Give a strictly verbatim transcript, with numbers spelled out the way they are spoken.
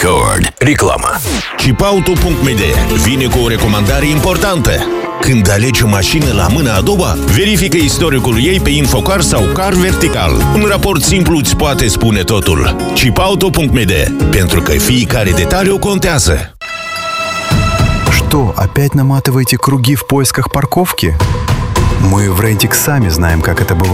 Record. Reclamă. Chipauto punct m d vine cu o recomandare importantă. Când alegi o mașină la mâna a doua, verifică istoricul ei pe Infocar sau Car Vertical. Un raport simplu îți poate spune totul. Chipauto punct m d, pentru că fiecare detaliu contează. Что, опять наматываете круги в поисках парковки? Мы в Рентик сами знаем, как это бывает.